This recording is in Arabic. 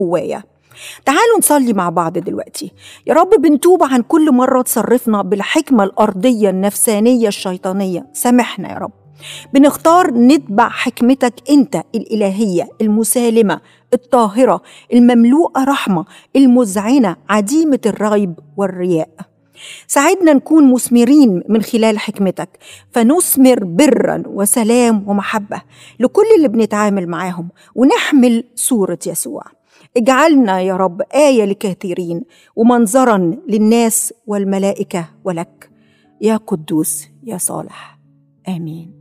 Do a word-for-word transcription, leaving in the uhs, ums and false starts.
جوايا. تعالوا نصلي مع بعض دلوقتي. يا رب بنتوب عن كل مرة تصرفنا بالحكمة الأرضية النفسانية الشيطانية، سامحنا يا رب. بنختار نتبع حكمتك أنت الإلهية المسالمة الطاهرة المملوءة رحمة المذعنة عديمة الريب والرياء. ساعدنا نكون مثمرين من خلال حكمتك، فنثمر برا وسلام ومحبة لكل اللي بنتعامل معاهم، ونحمل صورة يسوع. اجعلنا يا رب آية لكثيرين ومنظرا للناس والملائكة ولك، يا قدوس يا صالح. آمين.